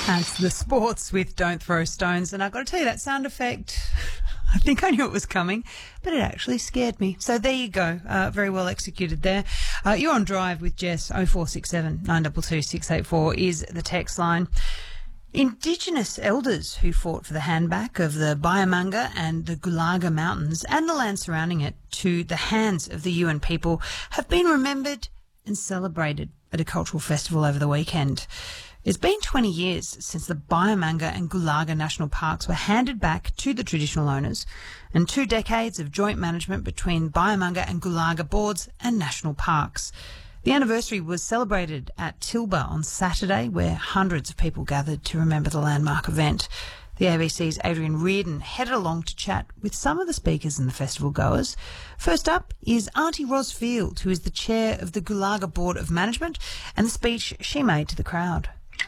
That's the sports with Don't Throw Stones. And I've got to tell you, that sound effect, I think I knew it was coming, but it actually scared me. So there you go. Very well executed there. You're on Drive with Jess. 0467 922 684 is the text line. Indigenous elders who fought for the handback of the Bayamanga and the Gulaga Mountains and the land surrounding it to the hands of the Yuin people have been remembered and celebrated at a cultural festival over the weekend. It's been 20 years since the Bayamanga and Gulaga National Parks were handed back to the traditional owners, and 2 decades of joint management between Bayamanga and Gulaga boards and national parks. The anniversary was celebrated at Tilba on Saturday, where hundreds of people gathered to remember the landmark event. The ABC's Adrian Reardon headed along to chat with some of the speakers and the festival goers. First up is Auntie Ros Field, who is the chair of the Gulaga Board of Management, and the speech she made to the crowd.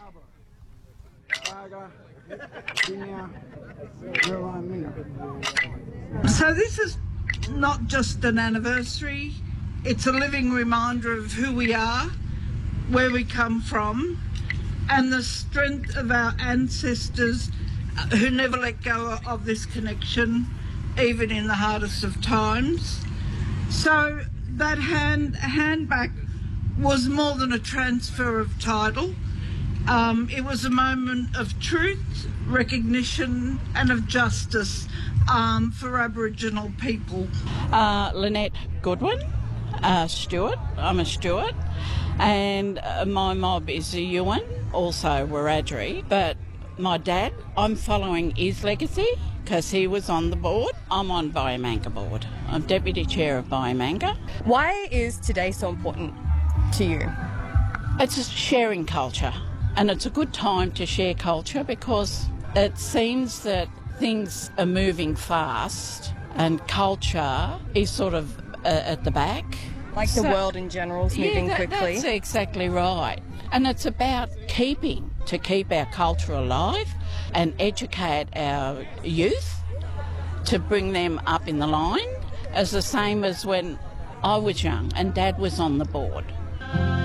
So this is not just an anniversary, it's a living reminder of who we are, where we come from, and the strength of our ancestors who never let go of this connection, even in the hardest of times. So that handback was more than a transfer of title. It was a moment of truth, recognition and of justice for Aboriginal people. Lynette Goodwin, Stewart. I'm a Stewart, and my mob is a Yuin, also Wiradjuri, but my dad, I'm following his legacy because he was on the board. I'm on Bayamanga board. I'm Deputy Chair of Bayamanga. Why is today so important to you? It's a sharing culture, and it's a good time to share culture because it seems that things are moving fast and culture is sort of at the back. Like the world in general is moving quickly. That's exactly right. And it's about to keep our culture alive and educate our youth to bring them up in the line, as the same as when I was young and Dad was on the board.